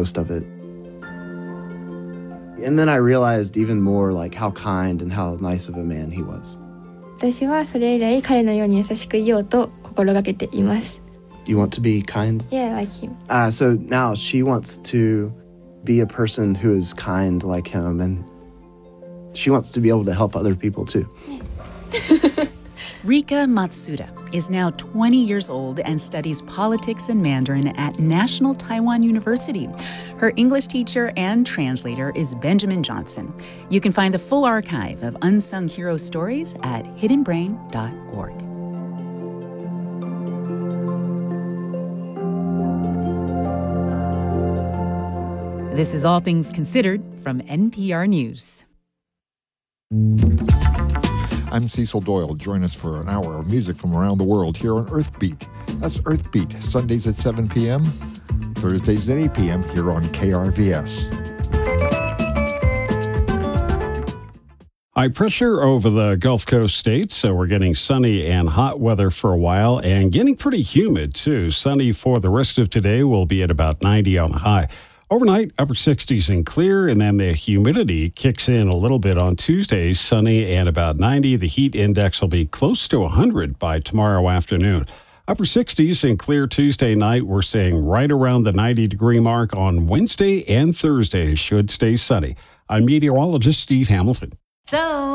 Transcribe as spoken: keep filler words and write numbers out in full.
most of it. And then I realized even more like how kind and how nice of a man he was. 私はそれ以来彼のように優しくいようと心がけています。 You want to be kind? Yeah, like him. Uh, so now she wants to be a person who is kind like him, and she wants to be able to help other people too. Rika Matsuda is now twenty years old and studies politics and Mandarin at National Taiwan University. Her English teacher and translator is Benjamin Johnson. You can find the full archive of Unsung Hero Stories at hidden brain dot org. This is All Things Considered from N P R News. I'm Cecil Doyle. Join us for an hour of music from around the world here on Earthbeat. That's Earthbeat, Sundays at seven p.m., Thursdays at eight p.m. here on K R V S. High pressure over the Gulf Coast states, so we're getting sunny and hot weather for a while and getting pretty humid, too. Sunny for the rest of today. Will be at about ninety on the high. Overnight, upper sixties and clear, and then the humidity kicks in a little bit on Tuesday, sunny and about ninety. The heat index will be close to one hundred by tomorrow afternoon. Upper sixties and clear Tuesday night. We're staying right around the ninety-degree mark on Wednesday and Thursday. Should stay sunny. I'm meteorologist Steve Hamilton. So